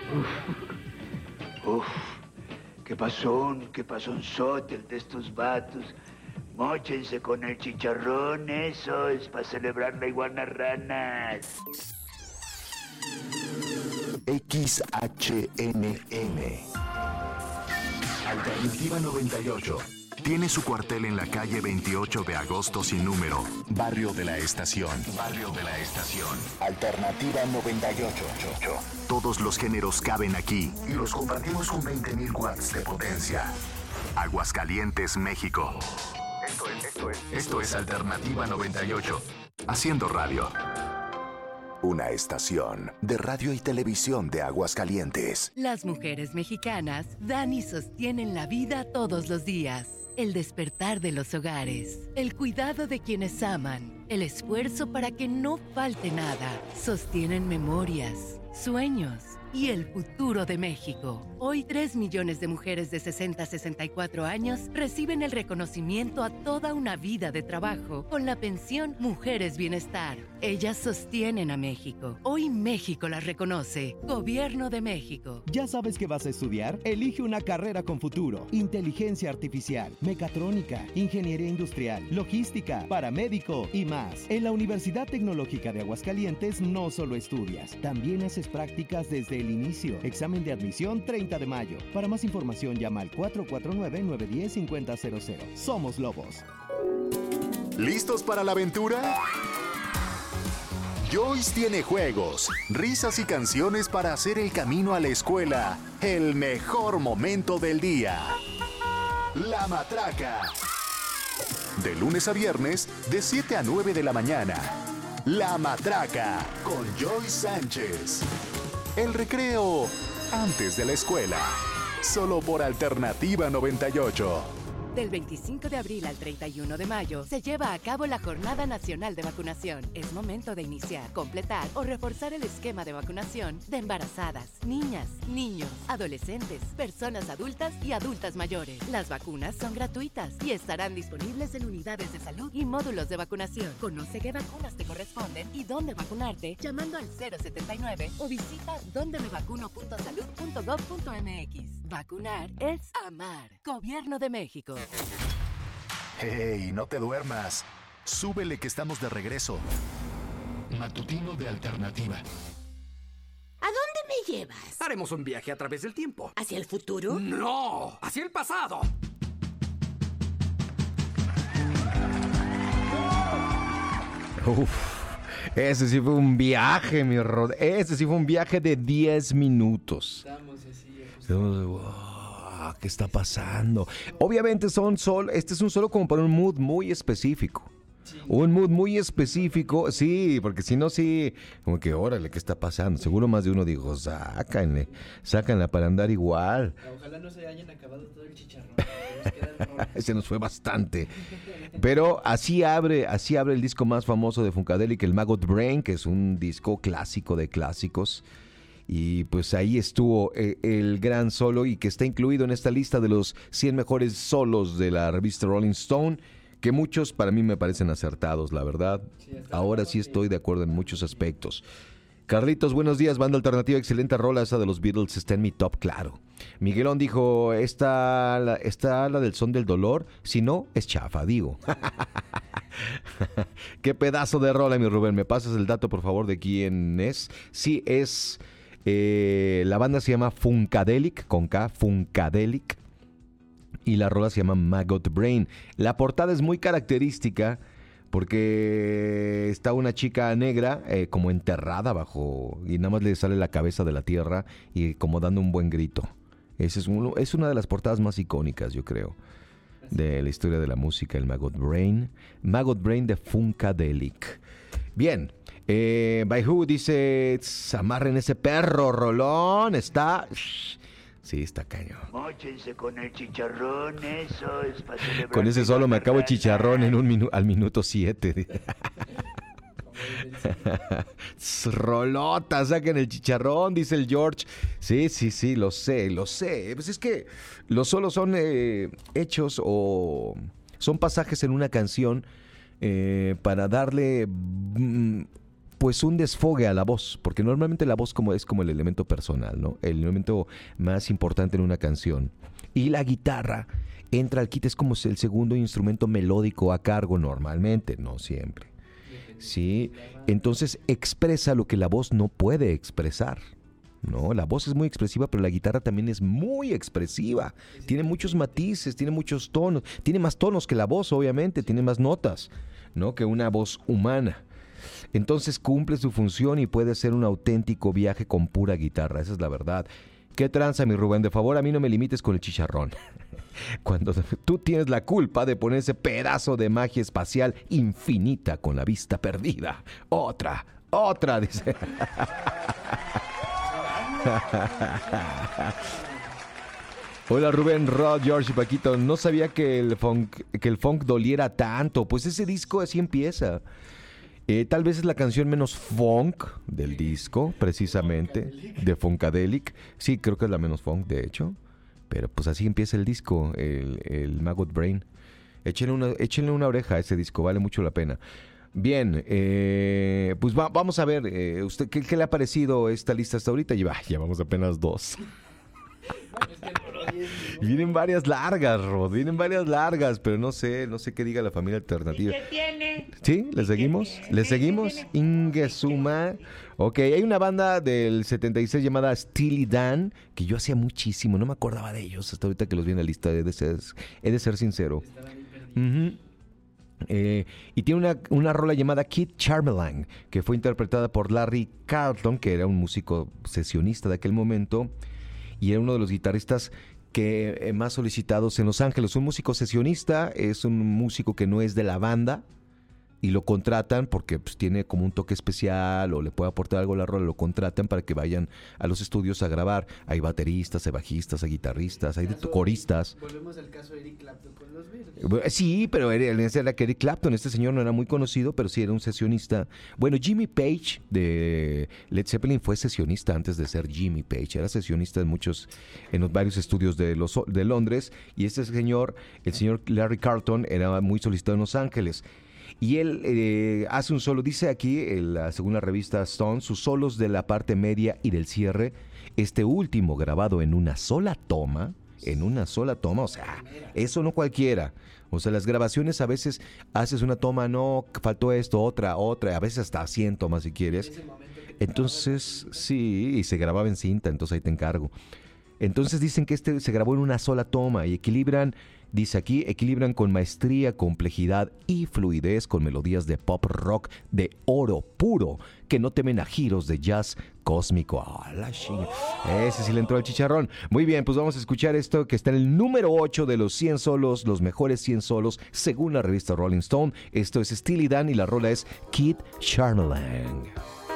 Uf, qué pasonzote el de estos vatos. Móchense con el chicharrón, eso es para celebrar la iguana ranas. XHNN Alternativa 98 tiene su cuartel en la calle 28 de agosto sin número, Barrio de la Estación. Barrio de la Estación. Alternativa 98. Todos los géneros caben aquí y los compartimos con 20.000 watts de potencia. Aguascalientes, México. Esto es Alternativa 98. Haciendo radio. Una estación de radio y televisión de Aguascalientes. Las mujeres mexicanas dan y sostienen la vida todos los días. El despertar de los hogares, el cuidado de quienes aman, el esfuerzo para que no falte nada. Sostienen memorias, sueños y el futuro de México. Hoy 3 millones de mujeres de 60 a 64 años reciben el reconocimiento a toda una vida de trabajo con la pensión Mujeres Bienestar. Ellas sostienen a México. Hoy México las reconoce. Gobierno de México. ¿Ya sabes qué vas a estudiar? Elige una carrera con futuro. Inteligencia artificial, mecatrónica, ingeniería industrial, logística, paramédico y más. En la Universidad Tecnológica de Aguascalientes no solo estudias, también haces prácticas desde el inicio. Examen de admisión 30 de mayo. Para más información llama al 449-910-5000. Somos Lobos. ¿Listos para la aventura? Joyce tiene juegos, risas y canciones para hacer el camino a la escuela el mejor momento del día. La Matraca. De lunes a viernes, de 7 a 9 de la mañana. La Matraca, con Joyce Sánchez. El recreo antes de la escuela. Solo por Alternativa 98. Del 25 de abril al 31 de mayo se lleva a cabo la Jornada Nacional de Vacunación. Es momento de iniciar, completar o reforzar el esquema de vacunación de embarazadas, niñas, niños, adolescentes, personas adultas y adultas mayores. Las vacunas son gratuitas y estarán disponibles en unidades de salud y módulos de vacunación. Conoce qué vacunas te corresponden y dónde vacunarte llamando al 079 o visita dondemevacuno.salud.gov.mx. Vacunar es amar. Gobierno de México. ¡Hey, no te duermas! Súbele que estamos de regreso. Matutino de Alternativa. ¿A dónde me llevas? Haremos un viaje a través del tiempo. ¿Hacia el futuro? ¡No! ¡Hacia el pasado! Uf, ese sí fue un viaje, mi Rod. Ese sí fue un viaje de 10 minutos. Estamos así. ¿Qué está pasando? Obviamente este es un solo como para un mood muy específico. Sí. Un mood muy específico, sí, porque si no, sí, como que órale, ¿qué está pasando? Seguro más de uno dijo, sácanla para andar igual. Ojalá no se hayan acabado todo el chicharrón. Se nos fue bastante. Pero así abre el disco más famoso de Funkadelic, el Maggot Brain, que es un disco clásico de clásicos. Y pues ahí estuvo el gran solo y que está incluido en esta lista de los 100 mejores solos de la revista Rolling Stone, que muchos para mí me parecen acertados, la verdad. Sí, ahora sí estoy de acuerdo en muchos aspectos. Carlitos, buenos días, banda alternativa, excelente rola, esa de los Beatles está en mi top, claro. Miguelón dijo, está la del son del dolor, si no, es chafa, digo. Qué pedazo de rola, mi Rubén, ¿me pasas el dato, por favor, de quién es? Sí, es... la banda se llama Funkadelic, con K, Funkadelic, y la rola se llama Maggot Brain. La portada es muy característica porque está una chica negra como enterrada bajo, y nada más le sale la cabeza de la tierra y como dando un buen grito. Es una de las portadas más icónicas, yo creo, de la historia de la música, el Maggot Brain de Funkadelic. Bien. By Who dice, amarren ese perro, rolón, está... Sí, está cañón. Móchense con el chicharrón, eso es para celebrar. Con ese solo me acabo el chicharrón al minuto 7. Rolota, saquen el chicharrón, dice el George. Sí, lo sé. Pues es que los solos son hechos o son pasajes en una canción para darle... pues un desfogue a la voz, porque normalmente la voz es como el elemento personal, ¿no? El elemento más importante en una canción. Y la guitarra entra al quite, es como el segundo instrumento melódico a cargo normalmente, no siempre. Sí, entonces expresa lo que la voz no puede expresar. No, la voz es muy expresiva, pero la guitarra también es muy expresiva. Tiene muchos matices, tiene muchos tonos, tiene más tonos que la voz, obviamente, tiene más notas, ¿no? Que una voz humana. Entonces cumple su función y puede ser un auténtico viaje con pura guitarra, esa es la verdad. ¿Qué tranza, mi Rubén? De favor, a mí no me limites con el chicharrón. Cuando tú tienes la culpa de poner ese pedazo de magia espacial infinita con la vista perdida. Otra, dice. Hola Rubén, Rod, George y Paquito. No sabía que el funk doliera tanto. Pues ese disco así empieza. Tal vez es la canción menos funk del disco, precisamente, de Funkadelic. Sí, creo que es la menos funk, de hecho. Pero pues así empieza el disco, el Maggot Brain. Échenle una oreja a ese disco, vale mucho la pena. Bien, pues vamos a ver, ¿usted qué le ha parecido esta lista hasta ahorita? Llevamos apenas 2. Vienen varias largas, Rod, pero no sé qué diga la familia alternativa. ¿Qué tiene? ¿Sí? ¿Le seguimos? ¿Le seguimos? Ingesuma. Ok, hay una banda del 76 llamada Steely Dan, que yo hacía muchísimo, no me acordaba de ellos hasta ahorita que los vi en la lista, he de ser sincero. Y tiene una rola llamada Kid Charmelang, que fue interpretada por Larry Carlton, que era un músico sesionista de aquel momento, y era uno de los guitarristas que más solicitados en Los Ángeles. Un músico sesionista es un músico que no es de la banda y lo contratan porque pues, tiene como un toque especial o le puede aportar algo a la rola, lo contratan para que vayan a los estudios a grabar. Hay bateristas, hay bajistas, hay guitarristas, hay coristas. Volvemos al caso de Eric Clapton con los Beatles. Sí, pero era Eric Clapton. Este señor no era muy conocido, pero sí era un sesionista. Bueno, Jimmy Page de Led Zeppelin fue sesionista antes de ser Jimmy Page. Era sesionista en los varios estudios de Londres. Y este señor, el señor Larry Carlton, era muy solicitado en Los Ángeles. Y él hace un solo, dice aquí, según la revista Stone, sus solos de la parte media y del cierre, este último grabado en una sola toma, o sea, eso no cualquiera. O sea, las grabaciones a veces haces una toma, no, faltó esto, otra, a veces hasta 100 tomas si quieres. Entonces, sí, y se grababa en cinta, entonces ahí te encargo. Entonces dicen que se grabó en una sola toma y equilibran con maestría, complejidad y fluidez con melodías de pop rock de oro puro que no temen a giros de jazz cósmico. Ese sí le entró al chicharrón. Muy bien, pues vamos a escuchar esto que está en el número 8 de los 100 solos, los mejores 100 solos según la revista Rolling Stone. Esto es Steely Dan y la rola es Kid Charmelang.